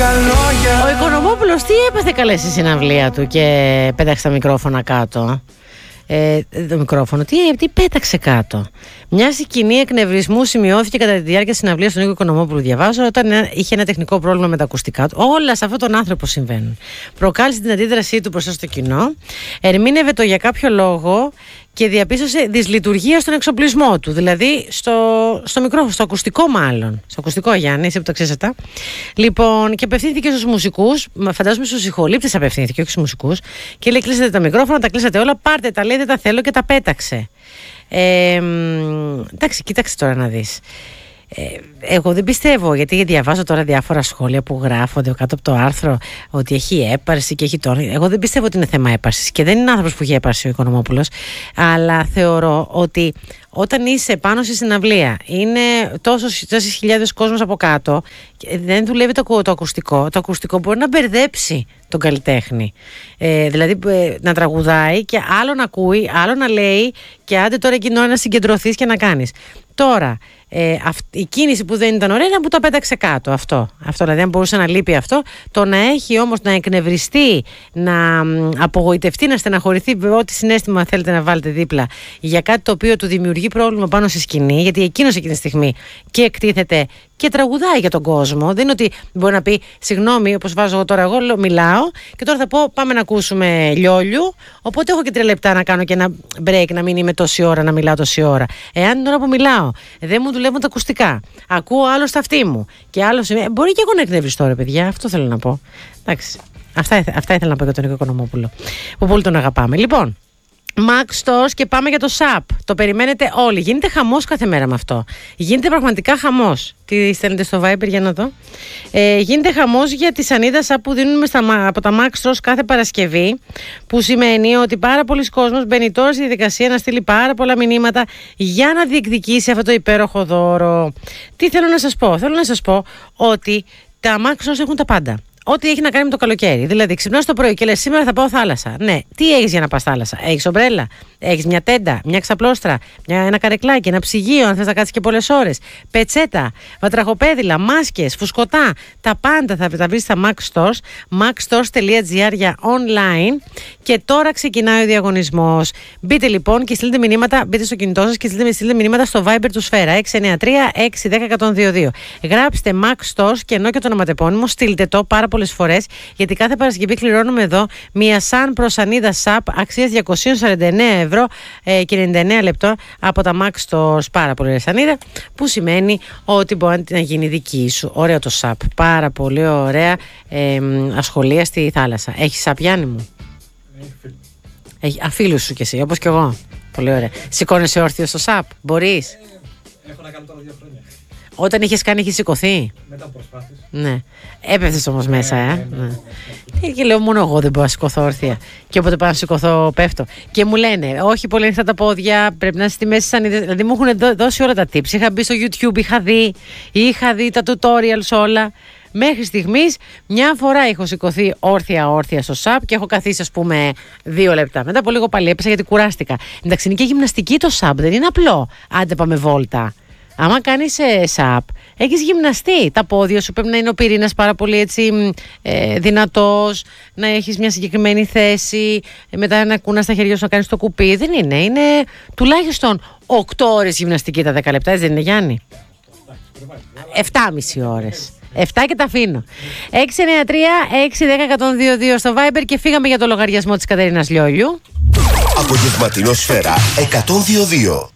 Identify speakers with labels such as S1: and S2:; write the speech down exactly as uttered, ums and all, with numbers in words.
S1: Ο Οικονομόπουλος τι έπαθε καλέ στη συναυλία του και πέταξε τα μικρόφωνα κάτω. Ε, το μικρόφωνο, τι, τι πέταξε κάτω. Μια σκηνή εκνευρισμού σημειώθηκε κατά τη διάρκεια της συναυλίας του Νίκου Οικονομόπουλου. Διαβάζω, όταν είχε ένα τεχνικό πρόβλημα με τα ακουστικά του. Όλα σε αυτόν τον άνθρωπο συμβαίνουν. Προκάλεσε την αντίδρασή του μπροστά στο κοινό. Ερμήνευε το για κάποιο λόγο και διαπίστωσε δυσλειτουργία στον εξοπλισμό του. Δηλαδή στο, στο μικρόφωνο, στο ακουστικό μάλλον. Στο ακουστικό, Γιάννη, εσύ που το ξέρεις αυτά. Λοιπόν, και απευθύνθηκε στους μουσικούς, φαντάζομαι στους ηχολήπτες απευθύνθηκε, όχι στους μουσικούς. Και λέει: κλείσατε τα μικρόφωνα, τα κλείσατε όλα, πάρτε τα, λέει, δεν τα θέλω, και τα πέταξε. Ε, εντάξει, κοίταξε τώρα να δεις. Ε, εγώ δεν πιστεύω, γιατί διαβάζω τώρα διάφορα σχόλια που γράφονται κάτω από το άρθρο ότι έχει έπαρση και έχει τώρα. Εγώ δεν πιστεύω ότι είναι θέμα έπαρσης και δεν είναι άνθρωπος που έχει έπαρση ο Οικονομόπουλος, αλλά θεωρώ ότι όταν είσαι πάνω στη συναυλία, είναι τόσες χιλιάδες κόσμος από κάτω, δεν δουλεύει το, το ακουστικό. Το ακουστικό μπορεί να μπερδέψει τον καλλιτέχνη. Ε, δηλαδή ε, να τραγουδάει και άλλο να ακούει, άλλο να λέει, και άντε τώρα εκείνο να συγκεντρωθείς και να κάνεις. Τώρα, ε, αυτή, η κίνηση που δεν ήταν ωραία ήταν που το πέταξε κάτω. Αυτό, αυτό δηλαδή, αν μπορούσε να λείπει αυτό. Το να έχει όμως να εκνευριστεί, να απογοητευτεί, να στεναχωρηθεί, ό,τι συναίσθημα θέλετε να βάλετε δίπλα για κάτι το οποίο του δημιουργεί πρόβλημα πάνω στη σκηνή, γιατί εκείνος εκείνη τη στιγμή και εκτίθεται και τραγουδάει για τον κόσμο. Δεν είναι ότι μπορεί να πει συγγνώμη, όπως βάζω εγώ τώρα, εγώ μιλάω και τώρα θα πω πάμε να ακούσουμε Λιόλιου. Οπότε έχω και τρία λεπτά να κάνω και ένα break, να μην είμαι τόση ώρα, να μιλάω τόση ώρα. Εάν την ώρα που μιλάω δεν μου δουλεύουν τα ακουστικά, ακούω άλλο στα αυτή μου και άλλο. Μπορεί και εγώ να εκνευριστώ, ρε παιδιά, αυτό θέλω να πω. Εντάξει. Αυτά, αυτά ήθελα να πω για τον Νίκο Οικονομόπουλο, που πολύ τον αγαπάμε. Λοιπόν, Max Stores και πάμε για το σαπ. Το περιμένετε όλοι. Γίνεται χαμός κάθε μέρα με αυτό. Γίνεται πραγματικά χαμός. Τι στέλνετε στο Viber για να δω. Ε, γίνεται χαμός για τη σανίδα σαπ που δίνουμε στα, από τα Max Stores κάθε Παρασκευή. Που σημαίνει ότι πάρα πολλοί κόσμος μπαίνει τώρα στη διαδικασία να στείλει πάρα πολλά μηνύματα για να διεκδικήσει αυτό το υπέροχο δώρο. Τι θέλω να σας πω. Θέλω να σας πω ότι τα Max Stores έχουν τα πάντα. Ό,τι έχει να κάνει με το καλοκαίρι. Δηλαδή, ξυπνάς το πρωί και λες: σήμερα θα πάω θάλασσα. Ναι, τι έχεις για να πας θάλασσα? Έχεις ομπρέλα, έχεις μια τέντα, μια ξαπλώστρα, μια, ένα καρεκλάκι, ένα ψυγείο, αν θες να κάτσεις και πολλές ώρες. Πετσέτα, βατραχοπέδιλα, μάσκες, φουσκωτά. Τα πάντα θα τα βρεις στα Max Stores. max stores τελεία gr για online. Και τώρα ξεκινάει ο διαγωνισμός. Μπείτε λοιπόν και στείλτε μηνύματα, μπείτε στο κινητό σας και στείλτε, στείλτε μηνύματα στο Viber του Σφαίρα έξι εννιά τρία έξι ένα μηδέν ένα μηδέν δύο. Γράψτε Max Stores και ενώ και το ονοματεπώνυμο, στείλτε το πάρα πολλές φορές, γιατί κάθε Παρασκευή κληρώνουμε εδώ μια σαν προσανίδα σαπ αξίας διακόσια σαράντα εννέα ευρώ ε, και ενενήντα εννέα λεπτό από τα Max Stores. Πάρα πολύ σανίδα, που σημαίνει ότι μπορεί να γίνει δική σου. Ωραίο το σαπ, πάρα πολύ ωραία ε, ασχολία στη θάλασσα. Έχει σαπ, Γιάννη μου? Έχει, αφίλους σου κι εσύ, όπως κι εγώ. Πολύ ωραία. Σηκώνεσαι όρθιο στο σαπ, μπορείς?
S2: Ε, έχω να κάνω τώρα δύο χρόνια.
S1: Όταν είχες κάνει, είχες σηκωθεί?
S2: Μετά από προσπάθειες.
S1: Ναι. Έπεφτες όμως μέσα, ε.
S2: Ναι, ναι, ναι, ναι.
S1: Και λέω, μόνο εγώ δεν μπορώ να σηκωθώ όρθια. Και όποτε πάω να σηκωθώ, πέφτω. Και μου λένε, όχι πολύ ανοιχτά τα πόδια, πρέπει να είσαι στη μέση σανίδες. Δηλαδή μου έχουν δώσει όλα τα tips. Είχα μπει στο YouTube, είχα δει, είχα δει τα tutorials όλα. Μέχρι στιγμής, μια φορά έχω σηκωθεί όρθια-όρθια στο σαπ και έχω καθίσει, ας πούμε, δύο λεπτά. Μετά από λίγο πάλι έπεσα γιατί κουράστηκα. Εντάξει, είναι και γυμναστική το σαπ, δεν είναι απλό. Άντε πάμε βόλτα. Άμα κάνεις ε, σαπ, έχεις γυμναστεί. Τα πόδια σου πρέπει να είναι ο πυρήνας πάρα πολύ έτσι, ε, δυνατός, να έχεις μια συγκεκριμένη θέση, ε, μετά να κούνας τα χέρια σου να κάνεις το κουπί. Δεν είναι. Είναι τουλάχιστον οκτώ ώρες γυμναστική τα δέκα λεπτά, δεν είναι, Γιάννη? επτά και μισή ώρες. επτά και τα αφήνω. έξι εννιά τρία έξι ένα μηδέν ένα μηδέν δύο στο Viber και φύγαμε για το λογαριασμό της Κατερίνας Λιόλιου.
S3: Απογευματινό Σφαίρα εκατόν δύο δύο.